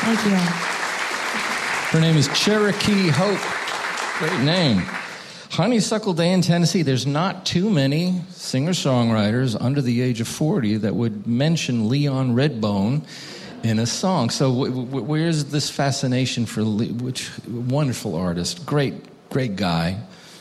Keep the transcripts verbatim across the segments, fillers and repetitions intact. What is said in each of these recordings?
Thank you. Her name is Cherokee Hope. Great name. Honeysuckle Day in Tennessee. There's not too many singer-songwriters under the age of forty that would mention Leon Redbone in a song. So w- w- where's this fascination for Le- which wonderful artist, great, great guy,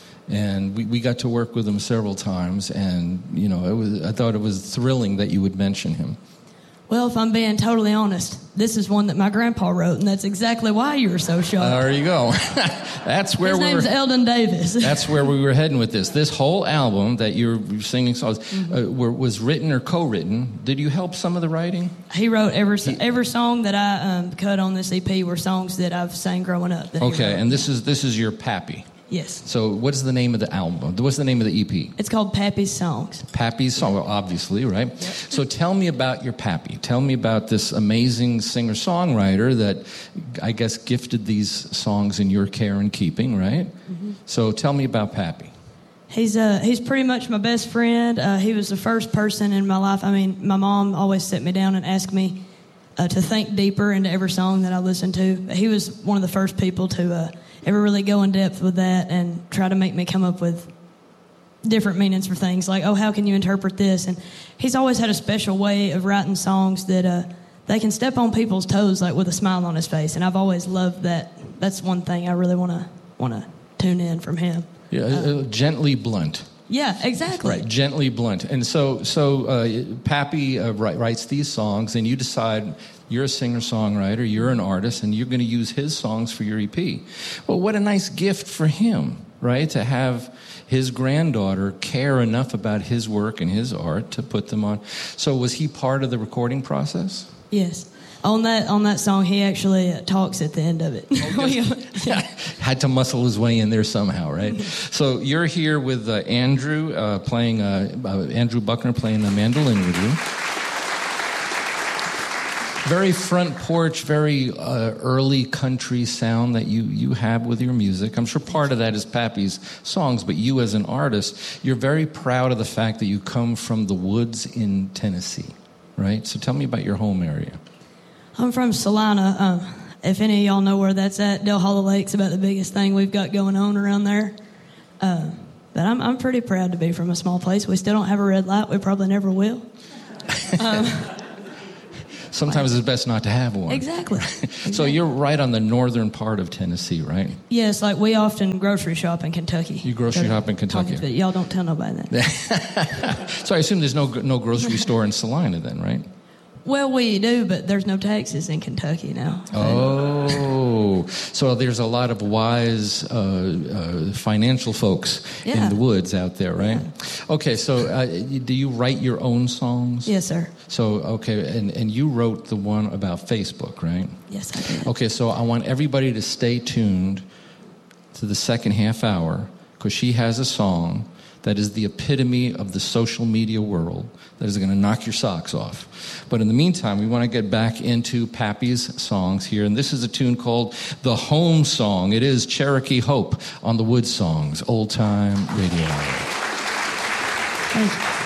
and we, we got to work with him several times, and you know, it was I thought it was thrilling that you would mention him. Well, if I'm being totally honest, this is one that my grandpa wrote, and that's exactly why you were so shocked. There you go. That's where His we name's were. Eldon Davis. That's where we were heading with this. This whole album that you're singing songs Mm-hmm. uh, were, was written or co-written. Did you help some of the writing? He wrote every every song that I um, cut on this E P were songs that I've sang growing up. That he Okay, wrote. and this is this is your Pappy. Yes. So what's the name of the album? What's the name of the E P? It's called Pappy's Songs. Pappy's Song, well, obviously, right? Yep. So tell me about your Pappy. Tell me about this amazing singer-songwriter that I guess gifted these songs in your care and keeping, right? Mm-hmm. So tell me about Pappy. He's uh he's pretty much my best friend. Uh, he was the first person in my life. I mean, my mom always set me down and asked me uh, to think deeper into every song that I listened to. He was one of the first people to uh, ever really go in depth with that and try to make me come up with different meanings for things, like, oh, how can you interpret this? And he's always had a special way of writing songs that uh, they can step on people's toes, like with a smile on his face. And I've always loved that. That's one thing I really want to want to tune in from him. Yeah, uh, gently blunt. Yeah, exactly. Right, gently blunt. And so, so uh, Pappy uh, write, writes these songs, and you decide you're a singer-songwriter, you're an artist, and you're going to use his songs for your E P. Well, what a nice gift for him, right, to have his granddaughter care enough about his work and his art to put them on. So was he part of the recording process? Yes. On that on that song, he actually uh, talks at the end of it. Yeah. Had to muscle his way in there somehow, right? So you're here with uh, Andrew uh, playing, uh, uh, Andrew Buckner playing the mandolin with you. Very front porch, very uh, early country sound that you, you have with your music. I'm sure part of that is Pappy's songs, but you as an artist, you're very proud of the fact that you come from the woods in Tennessee, right? So tell me about your home area. I'm from Salina. Um, if any of y'all know where that's at, Del Hollow Lake's about the biggest thing we've got going on around there. Uh, but I'm I'm pretty proud to be from a small place. We still don't have a red light. We probably never will. Um, Sometimes it's best not to have one. exactly. So you're right on the northern part of Tennessee, right? Yes, like we often grocery shop in Kentucky. You grocery shop in Kentucky. But y'all don't tell nobody that. So I assume there's no no grocery store in Salina then, right? Well, we do, but there's no taxes in Kentucky now. Oh, so there's a lot of wise uh, uh, financial folks Yeah. in the woods out there, right? Yeah. Okay, so uh, do you write your own songs? Yes, sir. So, okay, and, and you wrote the one about Facebook, right? Yes, I did. Okay, so I want everybody to stay tuned to the second half hour because she has a song that is the epitome of the social media world that is going to knock your socks off. But in the meantime, we want to get back into Pappy's songs here. And this is a tune called The Home Song. It is Cherokee Hope on the Wood Songs, Old Time Radio. Thank you.